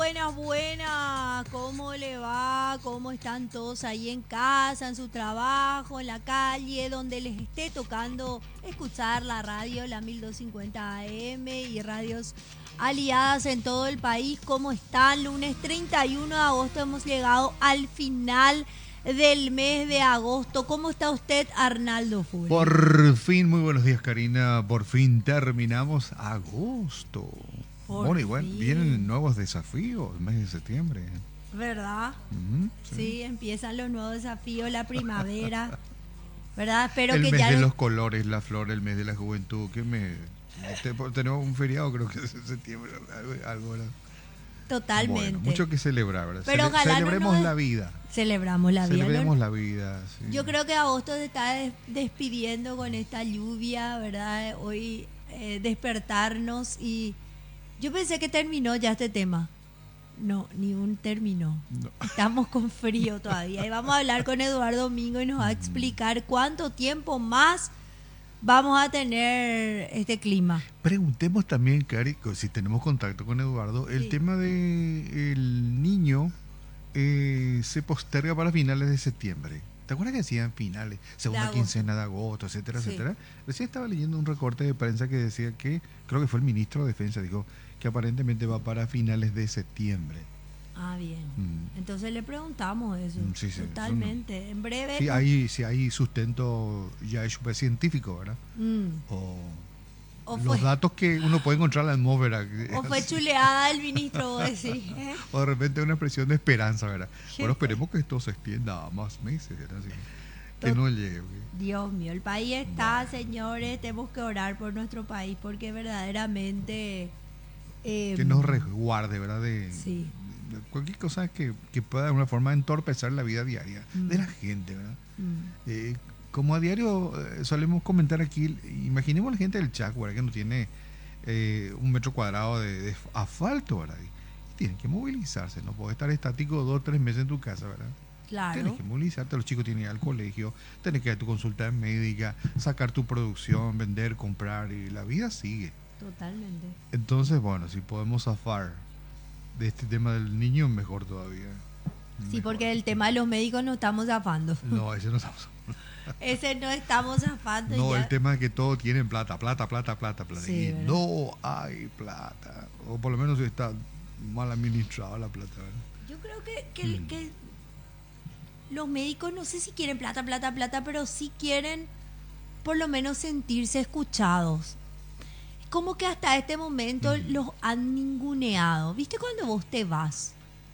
buenas, buenas. ¿Cómo le va? ¿Cómo están todos ahí en casa, en su trabajo, en la calle, donde les esté tocando escuchar la radio, la 1250 AM y radios aliadas en todo el país? ¿Cómo están? Lunes 31 de agosto hemos llegado al final del mes de agosto. ¿Cómo está usted, Arnaldo Furi? Por fin, muy buenos días, Karina. Por fin terminamos agosto. Bueno, igual vienen nuevos desafíos el mes de septiembre. ¿Verdad? Sí. Sí, empiezan los nuevos desafíos, la primavera. ¿Verdad? Espero el que mes ya de los colores, la flor, el mes de la juventud. ¿Qué mes? Tenemos un feriado, creo que es en septiembre. Algo, ¿verdad? Totalmente. Bueno, mucho que celebrar, ¿verdad? Pero ojalá celebremos no la vida. Celebramos la vida. Celebremos la vida. Sí. Yo creo que agosto se está despidiendo con esta lluvia, ¿verdad? Hoy despertarnos y yo pensé que terminó ya este tema. No, ni un terminó. No. Estamos con frío todavía. Y vamos a hablar con Eduardo Domingo y nos va a explicar cuánto tiempo más vamos a tener este clima. Preguntemos también, Cari, si tenemos contacto con Eduardo, el tema de el niño se posterga para finales de septiembre. ¿Te acuerdas que decían finales, segunda quincena de agosto, etcétera, etcétera? Recién estaba leyendo un recorte de prensa que decía que, creo que fue el ministro de Defensa, dijo que aparentemente va para finales de septiembre. Ah, bien. Entonces le preguntamos eso. Sí, totalmente. Eso no. En breve. Si hay sustento ya hecho científico, ¿verdad? O los datos que uno puede encontrar en la atmósfera. O fue chuleada el ministro, decís. O de repente una expresión de esperanza, ¿verdad? Bueno, esperemos que esto se extienda a más meses, ¿verdad? Así, que no llegue. Dios mío, el país está, señores, tenemos que orar por nuestro país porque verdaderamente... que nos resguarde, ¿verdad? De cualquier cosa que pueda de alguna forma entorpecer la vida diaria de la gente, ¿verdad? Como a diario solemos comentar aquí, imaginemos la gente del Chaco, ¿verdad? Que no tiene 1 metro cuadrado de asfalto, ¿verdad? Y tienen que movilizarse, no puedes estar estático 2 o 3 meses en tu casa, ¿verdad? Claro. Tienes que movilizarte, los chicos tienen que ir al colegio, tienes que ir a tu consulta médica, sacar tu producción, vender, comprar, y la vida sigue. Totalmente. Entonces, bueno, si podemos zafar de este tema del niño, mejor todavía. Sí, porque el tema de los médicos no estamos zafando. No, ese no estamos zafando. Ese no estamos zafando. No, ya. el tema es que todos tienen plata. Sí, y no hay plata. O por lo menos está mal administrada la plata, ¿verdad? Yo creo que los médicos no sé si quieren plata, pero sí quieren por lo menos sentirse escuchados. Como que hasta este momento los han ninguneado. ¿Viste cuando vos te vas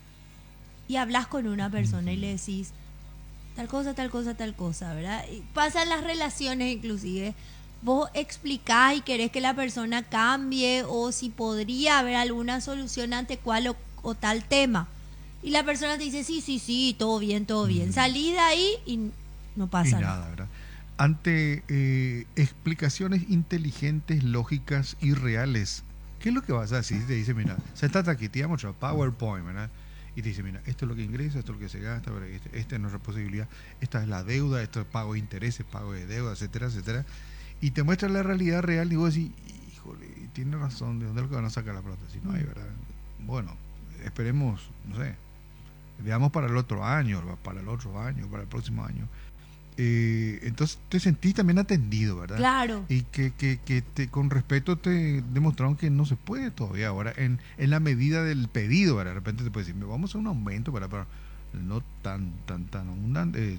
y hablas con una persona y le decís tal cosa, ¿verdad? Y pasan las relaciones inclusive. Vos explicás y querés que la persona cambie o si podría haber alguna solución ante cual o tal tema. Y la persona te dice, sí, todo bien. Salí de ahí y no pasa nada, ¿verdad? Ante explicaciones inteligentes, lógicas y reales, ¿qué es lo que vas a decir? Te dice, mira, sentate aquí, te llamo PowerPoint, ¿verdad? Y te dice, mira, esto es lo que ingresa, esto es lo que se gasta, esta es nuestra posibilidad, esta es la deuda, esto es pago de intereses, pago de deuda, etcétera, etcétera. Y te muestra la realidad real y vos decís, híjole, tiene razón, ¿de dónde es lo que van a sacar la plata? Si no hay, ¿verdad? Bueno, esperemos, no sé, veamos para el otro año, para el próximo año. Entonces te sentís también atendido, ¿verdad? Claro. Y que con respeto te demostraron que no se puede todavía ahora en la medida del pedido, ¿verdad? De repente te puede decir, vamos a un aumento, pero no tan abundante,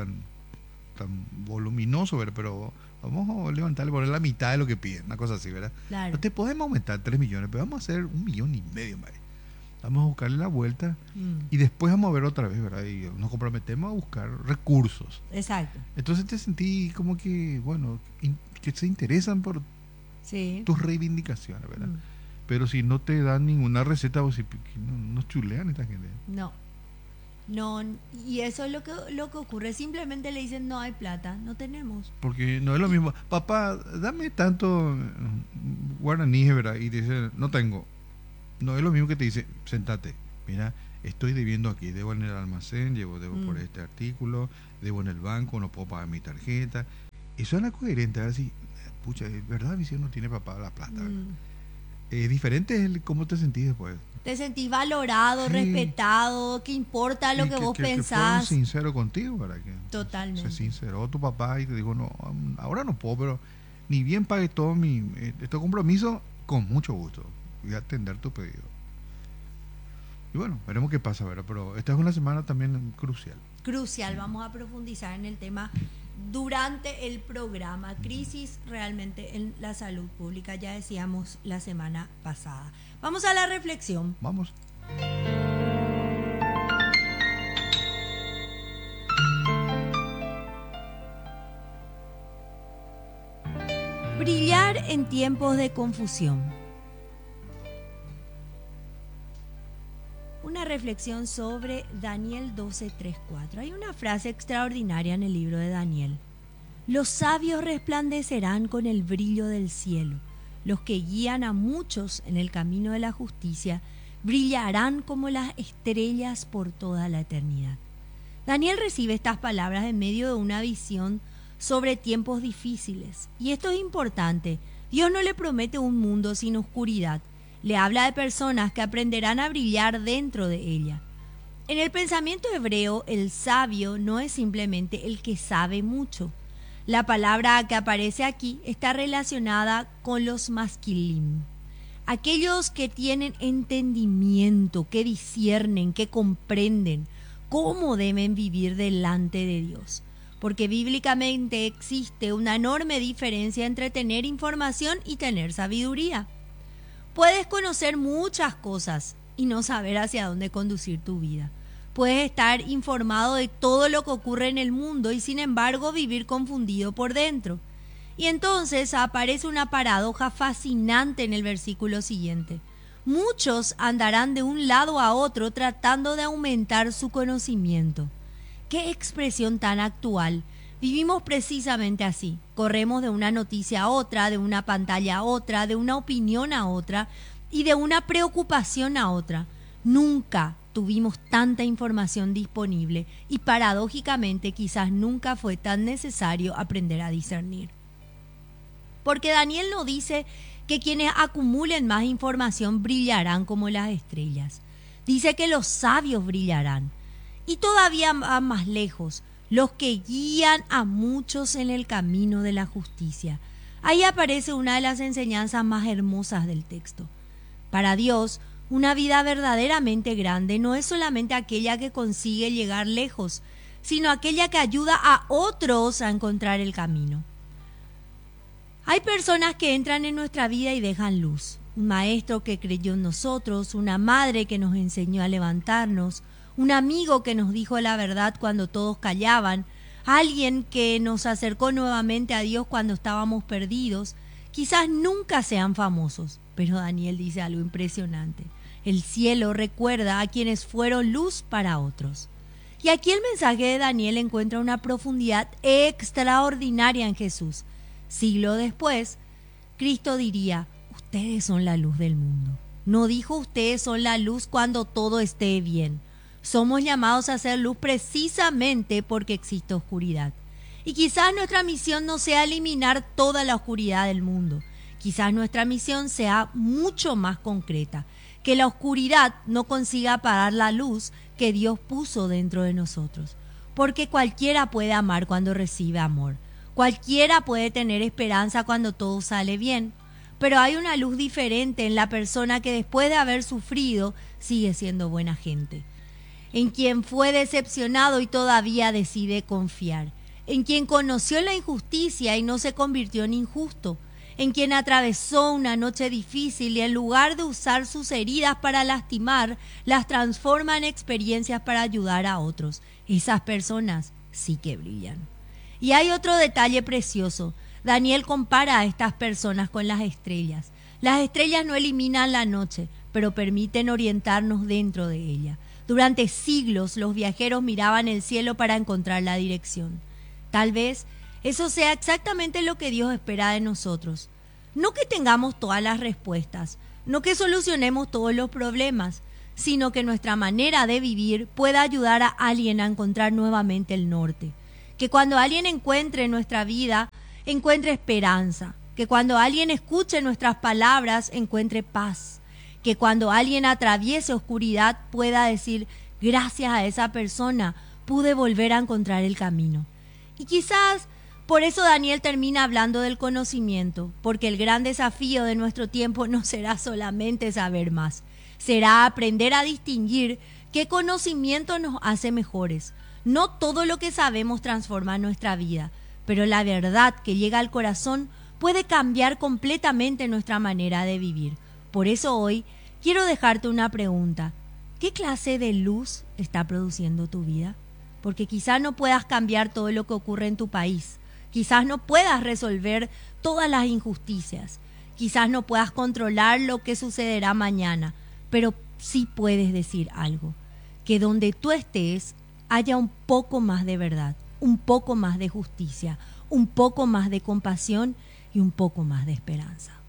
tan voluminoso, ¿verdad? Pero vamos a levantarle por la mitad de lo que piden, una cosa así, ¿verdad? Claro. No te podemos aumentar 3 millones, pero vamos a hacer 1,5 millones, ¿verdad? Vamos a buscarle la vuelta y después vamos a ver otra vez, ¿verdad? Y nos comprometemos a buscar recursos. Exacto. Entonces te sentí como que, bueno, que se interesan por tus reivindicaciones, ¿verdad? Pero si no te dan ninguna receta, vos no chulean esta gente. No, y eso es lo que ocurre. Simplemente le dicen, no hay plata, no tenemos. Porque no es lo mismo. Papá, dame tanto guaraní, ¿verdad? Y dice, no tengo. No es lo mismo que te dice, sentate, mira, estoy debiendo aquí, debo en el almacén, debo por este artículo, debo en el banco, no puedo pagar mi tarjeta. Eso es la coherente, así, pucha, es verdad, mi señor no tiene para pagar la plata. diferente es cómo te sentís después. Te sentís valorado, Sí. respetado, que importa lo Y que vos que fueron pensás. sinceros contigo, ¿verdad? Que Totalmente. se sinceró tu papá y te dijo, no, ahora no puedo, pero ni bien pague todo este compromiso, con mucho gusto. Voy a atender tu pedido. Y bueno, veremos qué pasa, ¿verdad? Pero esta es una semana también crucial. Crucial, vamos a profundizar en el tema durante el programa. Crisis realmente en la salud pública, ya decíamos la semana pasada. Vamos a la reflexión. Vamos. Brillar en tiempos de confusión. Una reflexión sobre Daniel 12:3-4. Hay una frase extraordinaria en el libro de Daniel. Los sabios resplandecerán con el brillo del cielo. Los que guían a muchos en el camino de la justicia brillarán como las estrellas por toda la eternidad. Daniel recibe estas palabras en medio de una visión sobre tiempos difíciles. Y esto es importante. Dios no le promete un mundo sin oscuridad. Le habla de personas que aprenderán a brillar dentro de ella. En el pensamiento hebreo, el sabio no es simplemente el que sabe mucho. La palabra que aparece aquí está relacionada con los masquilim, aquellos que tienen entendimiento, que disciernen, que comprenden cómo deben vivir delante de Dios. Porque bíblicamente existe una enorme diferencia entre tener información y tener sabiduría. Puedes conocer muchas cosas y no saber hacia dónde conducir tu vida. Puedes estar informado de todo lo que ocurre en el mundo y sin embargo vivir confundido por dentro. Y entonces aparece una paradoja fascinante en el versículo siguiente. Muchos andarán de un lado a otro tratando de aumentar su conocimiento. ¡Qué expresión tan actual! Vivimos precisamente así. Corremos de una noticia a otra, de una pantalla a otra, de una opinión a otra y de una preocupación a otra. Nunca tuvimos tanta información disponible y paradójicamente quizás nunca fue tan necesario aprender a discernir. Porque Daniel no dice que quienes acumulen más información brillarán como las estrellas. Dice que los sabios brillarán. Y todavía más lejos, los que guían a muchos en el camino de la justicia. Ahí aparece una de las enseñanzas más hermosas del texto. Para Dios, una vida verdaderamente grande no es solamente aquella que consigue llegar lejos, sino aquella que ayuda a otros a encontrar el camino. Hay personas que entran en nuestra vida y dejan luz. Un maestro que creyó en nosotros, una madre que nos enseñó a levantarnos, un amigo que nos dijo la verdad cuando todos callaban, alguien que nos acercó nuevamente a Dios cuando estábamos perdidos. Quizás nunca sean famosos, pero Daniel dice algo impresionante. El cielo recuerda a quienes fueron luz para otros. Y aquí el mensaje de Daniel encuentra una profundidad extraordinaria en Jesús. Siglo después, Cristo diría, ustedes son la luz del mundo. No dijo ustedes son la luz cuando todo esté bien. Somos llamados a hacer luz precisamente porque existe oscuridad. Y quizás nuestra misión no sea eliminar toda la oscuridad del mundo. Quizás nuestra misión sea mucho más concreta, que la oscuridad no consiga apagar la luz que Dios puso dentro de nosotros. Porque cualquiera puede amar cuando recibe amor. Cualquiera puede tener esperanza cuando todo sale bien. Pero hay una luz diferente en la persona que después de haber sufrido sigue siendo buena gente. En quien fue decepcionado y todavía decide confiar, en quien conoció la injusticia y no se convirtió en injusto, en quien atravesó una noche difícil y en lugar de usar sus heridas para lastimar, las transforma en experiencias para ayudar a otros. Esas personas sí que brillan. Y hay otro detalle precioso. Daniel compara a estas personas con las estrellas. Las estrellas no eliminan la noche, pero permiten orientarnos dentro de ella. Durante siglos los viajeros miraban el cielo para encontrar la dirección. Tal vez eso sea exactamente lo que Dios espera de nosotros. No que tengamos todas las respuestas, no que solucionemos todos los problemas, sino que nuestra manera de vivir pueda ayudar a alguien a encontrar nuevamente el norte. Que cuando alguien encuentre en nuestra vida, encuentre esperanza, Que cuando alguien escuche nuestras palabras encuentre paz. Que cuando alguien atraviese oscuridad pueda decir, gracias a esa persona pude volver a encontrar el camino. Y quizás por eso Daniel termina hablando del conocimiento, porque el gran desafío de nuestro tiempo no será solamente saber más, será aprender a distinguir qué conocimiento nos hace mejores. No todo lo que sabemos transforma nuestra vida, pero la verdad que llega al corazón puede cambiar completamente nuestra manera de vivir. Por eso hoy quiero dejarte una pregunta. ¿Qué clase de luz está produciendo tu vida? Porque quizás no puedas cambiar todo lo que ocurre en tu país. Quizás no puedas resolver todas las injusticias. Quizás no puedas controlar lo que sucederá mañana. Pero sí puedes decir algo. Que donde tú estés haya un poco más de verdad, un poco más de justicia, un poco más de compasión y un poco más de esperanza.